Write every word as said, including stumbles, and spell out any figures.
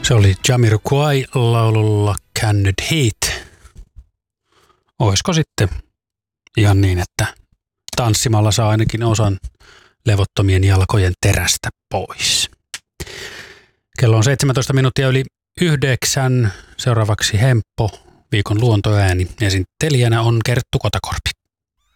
Se oli Jamiroquai laululla Candid Heat. Oisko sitten ihan niin, että tanssimalla saa ainakin osan levottomien jalkojen terästä pois. Kello on seitsemäntoista minuuttia yli yhdeksän. Seuraavaksi Hemppo, viikon luontoääni. Esittelijänä on Kerttu Kotakorpi.